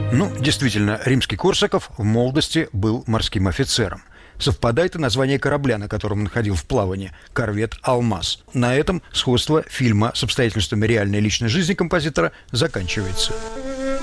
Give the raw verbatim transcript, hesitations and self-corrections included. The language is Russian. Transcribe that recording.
Ну, действительно, Римский-Корсаков в молодости был морским офицером. Совпадает и название корабля, на котором он ходил в плавание – корвет «Алмаз». На этом сходство фильма с обстоятельствами реальной личной жизни композитора заканчивается.